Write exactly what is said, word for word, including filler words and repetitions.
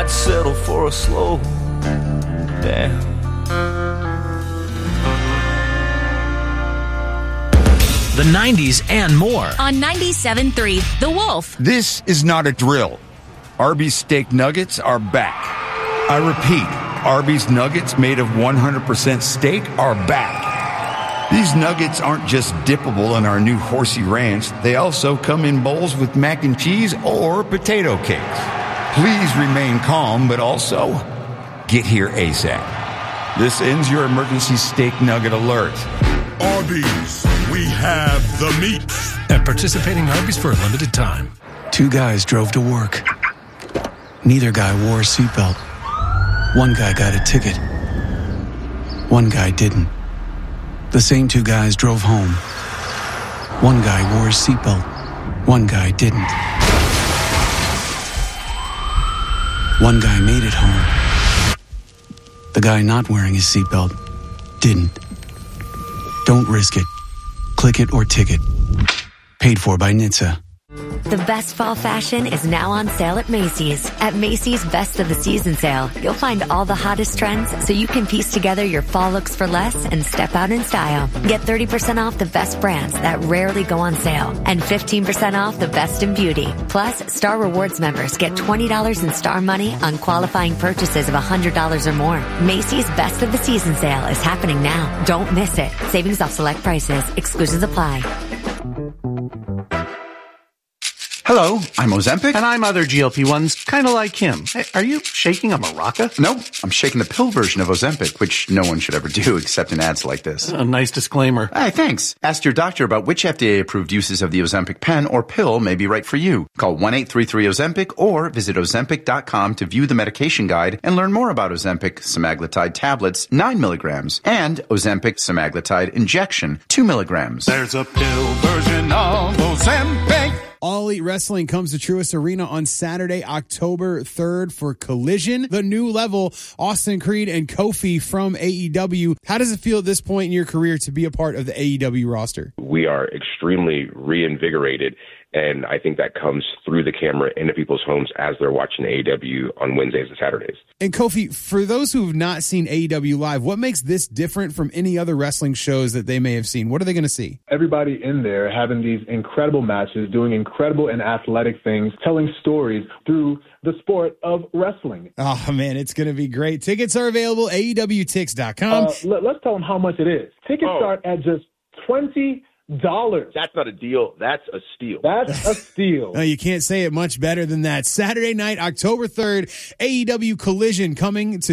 I'd settle for a slow down. The nineties and more. On ninety-seven point three, The Wolf. This is not a drill. Arby's steak nuggets are back. I repeat, Arby's nuggets made of one hundred percent steak are back. These nuggets aren't just dippable in our new Horsey Ranch. They also come in bowls with mac and cheese or potato cakes. Please remain calm, but also get here ASAP. This ends your emergency steak nugget alert. Arby's, we have the meat. At participating Arby's for a limited time. Two guys drove to work. Neither guy wore a seatbelt. One guy got a ticket. One guy didn't. The same two guys drove home. One guy wore a seatbelt. One guy didn't. One guy made it home. The guy not wearing his seatbelt didn't. Don't risk it. Click it or ticket. Paid for by N H T S A. The best fall fashion is now on sale at Macy's. At Macy's Best of the Season sale, you'll find all the hottest trends so you can piece together your fall looks for less and step out in style. Get thirty percent off the best brands that rarely go on sale and fifteen percent off the best in beauty. Plus, Star Rewards members get twenty dollars in Star Money on qualifying purchases of one hundred dollars or more. Macy's Best of the Season sale is happening now. Don't miss it. Savings off select prices. Exclusions apply. Hello, I'm Ozempic. And I'm other G L P ones, kind of like him. Hey, are you shaking a maraca? No, I'm shaking the pill version of Ozempic, which no one should ever do except in ads like this. A nice disclaimer. Hey, thanks. Ask your doctor about which F D A-approved uses of the Ozempic pen or pill may be right for you. Call one eight three three Ozempic or visit ozempic dot com to view the medication guide and learn more about Ozempic semaglutide tablets, nine milligrams, and Ozempic semaglutide injection, two milligrams. There's a pill version of Ozempic. All Elite Wrestling comes to Truist Arena on Saturday, October third for Collision, The New Level, Austin Creed and Kofi from A E W. How does it feel at this point in your career to be a part of the A E W roster? We are extremely reinvigorated, and I think that comes through the camera into people's homes as they're watching A E W on Wednesdays and Saturdays. And Kofi, for those who have not seen A E W live, what makes this different from any other wrestling shows that they may have seen? What are they going to see? Everybody in there having these incredible matches, doing incredible and athletic things, telling stories through the sport of wrestling. Oh, man, it's going to be great. Tickets are available, A E W tix dot com. Uh, let, let's tell them how much it is. Tickets oh. start at just twenty dollars. That's not a deal. That's a steal. That's a steal. No, you can't say it much better than that. Saturday night, October third, A E W Collision coming to